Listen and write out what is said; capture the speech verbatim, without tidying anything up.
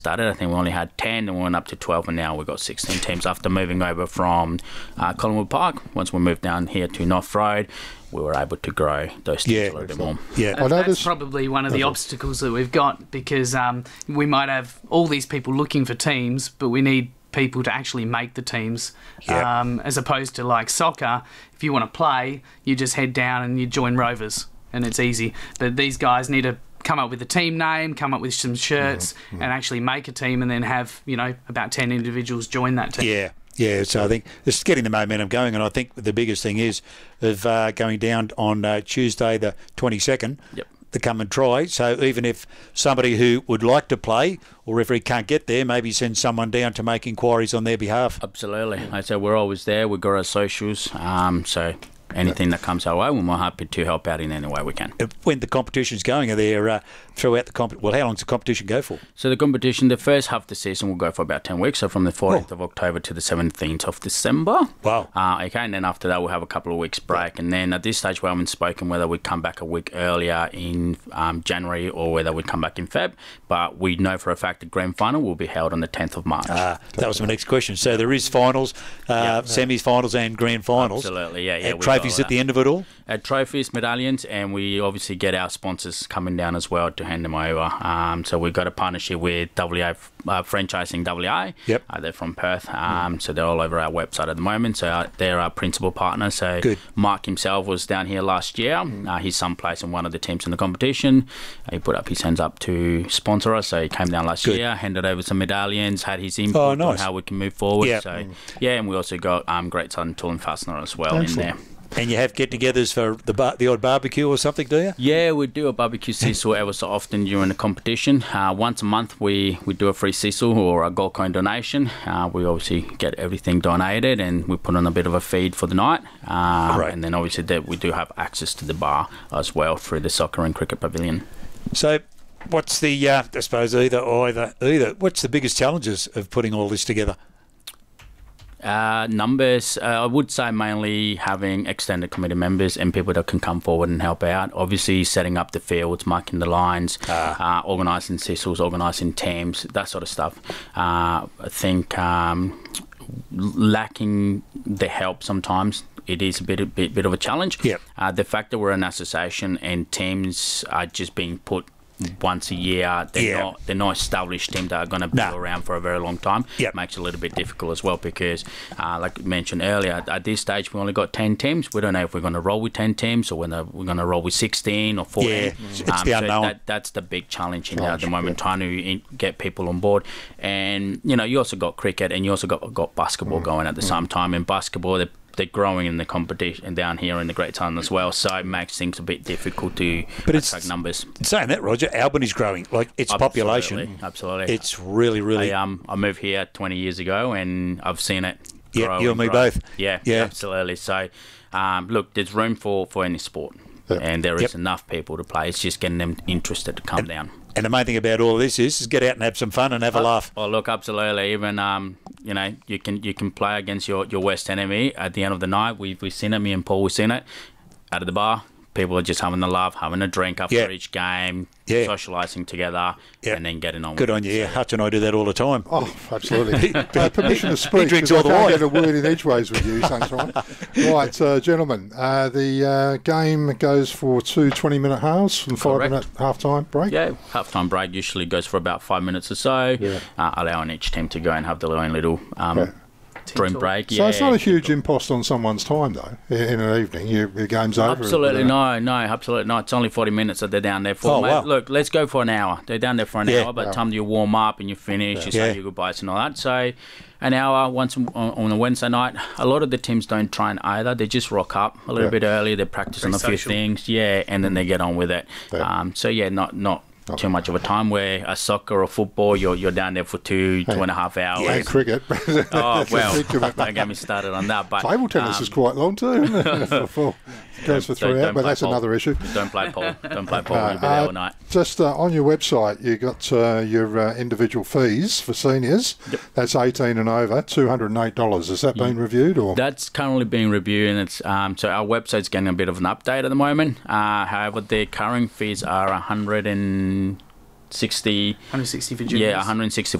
started, I think we only had ten, and we went up to twelve, and now we've got sixteen teams after moving over from uh, Collingwood Park. Once we moved down here to North Road, we were able to grow those teams Yeah, a little bit more. Yeah, That's, noticed- that's probably one of the obstacles that we've got, because um, we might have all these people looking for teams, but we need people to actually make the teams. Yeah. Um, as opposed to like soccer, if you want to play, you just head down and you join Rovers, and it's easy. But these guys need to come up with a team name, come up with some shirts, Mm-hmm. and actually make a team, and then have, you know, about ten individuals join that team. Yeah, yeah. So I think it's getting the momentum going, and I think the biggest thing is of uh, going down on uh, Tuesday the twenty-second. Yep. To come and try. So even if somebody who would like to play or referee can't get there, maybe send someone down to make inquiries on their behalf. Absolutely. Like I said, we're always there. We've got our socials. Um, so anything that comes our way, we're more happy to help out in any way we can. When the competition's going, are there uh, throughout the comp? Well, how long does the competition go for? So the competition, the first half of the season will go for about ten weeks. So from the fourteenth Oh. of October to the seventeenth of December. Wow. Uh, okay, and then after that, we'll have a couple of weeks break. And then at this stage, we haven't spoken whether we come back a week earlier in um, January or whether we come back in Feb. But we know for a fact the grand final will be held on the tenth of March. Uh, that was my next question. So there is finals, uh, Yeah. semi-finals and grand finals. Absolutely, yeah, yeah. And we've trophies got at the that. end of it all? At trophies, medallions, and we obviously get our sponsors coming down as well to hand them over. Um, so we've got a partnership with W A uh, Franchising W A. Yep. Uh, they're from Perth, um, so they're all over our website at the moment. So uh, they're our principal partner. So Good. Mark himself was down here last year. Uh, his son plays in one of the teams in the competition. Uh, he put up his hands up to sponsor us. So he came down last Good. year, handed over some medallions, had his input Oh, nice. on how we can move forward. Yep. So yeah, and we also got um, Great Southern Tool and Fastener as well in Excellent. there. And you have get-togethers for the bar- the odd barbecue or something, do you? Yeah, we do a barbecue sisal ever so often during the competition. Uh, once a month, we, we do a free sisal or a gold coin donation. Uh, we obviously get everything donated, and we put on a bit of a feed for the night. Um, Great. And then obviously that we do have access to the bar as well through the soccer and cricket pavilion. So what's the, uh, I suppose, either or either, either, what's the biggest challenges of putting all this together? Uh, numbers, uh, I would say mainly having extended committee members and people that can come forward and help out. Obviously, setting up the fields, marking the lines, uh, organising sisals, organising teams, that sort of stuff. Uh, I think um, lacking the help sometimes. It is a bit, a bit, bit of a challenge. Yep. Uh, the fact that we're an association and teams are just being put once a year, they're Yeah. not they're not established teams that are going to be No. around for a very long time. Yep. Makes it a little bit difficult as well because, uh, like I mentioned earlier, at this stage we only got ten teams. We don't know if we're going to roll with ten teams or whether we're going to roll with sixteen or fourteen. Yeah, it's the so unknown. that, that's the big challenge in there at the moment, trying to in, get people on board. And you know, you also got cricket and you also got got basketball going at the same time. And basketball, they're, they're growing in the competition down here in the Great Southern as well, so it makes things a bit difficult to But it's- attract numbers. Saying that, Roger, Albany's growing. Like, its population, Absolutely, absolutely. it's really, really... I um I moved here twenty years ago and I've seen it. Yeah, grow you and me grow. both. Yeah, Yeah. absolutely. So, um, look, there's room for, for any sport, Yep. and there is Yep. enough people to play. It's just getting them interested to come down. And the main thing about all of this is, is get out and have some fun and have a laugh. Oh, look, absolutely. Even um, you know, you can you can play against your, your worst enemy at the end of the night. We've we've seen it. Me and Paul, we've seen it out of the bar. People are just having a laugh, having a drink after Yeah. each game, Yeah. socialising together, Yeah. and then getting on. Good with on it. you. Yeah, Hutch and I do that all the time. Oh, absolutely. uh, permission to speak. drinks 'cause all the I can't wine. get a word in edgeways with you, Sunshine. Right, uh, gentlemen, uh, the uh, game goes for two twenty-minute halves and five-minute half-time break. Yeah, half-time break usually goes for about five minutes or so, Yeah. uh, allowing each team to go and have their own little um, Yeah. drink break. So yeah, it's not a huge impost on someone's time, though, in, in an evening. You, your game's over. Absolutely Uh, no, no, absolutely not. It's only forty minutes that they're down there for. Oh, mate. wow. Look, let's go for an hour. They're down there for an Yeah. hour. By the Wow. time you warm up and you finish, you Yeah. say your goodbyes and all that. So an hour once on, on a Wednesday night. A lot of the teams don't train either. They just rock up a little Yeah. bit early. They practice on a few social. things, yeah, and then they get on with it. Yeah. Um, so yeah, not not. Too much of a time where a soccer or football, you're you're down there for two, two and a half hours. And cricket. Oh, That's a well, big commitment. don't get me started on that. But Table tennis um, is quite long too, isn't it? For four. Goes for don't- three don't hours, but play that's pole. another issue. Don't play pole. Don't play pole. Uh, You'll be there uh, all night. Just uh, on your website, you got uh, your uh, individual fees for seniors. Yep. That's eighteen and over, two hundred and eight dollars. Has that been reviewed or? That's currently being reviewed, and it's um, so our website's getting a bit of an update at the moment. Uh, however, the current fees are a hundred and sixty. one hundred sixty for juniors. Yeah, one hundred sixty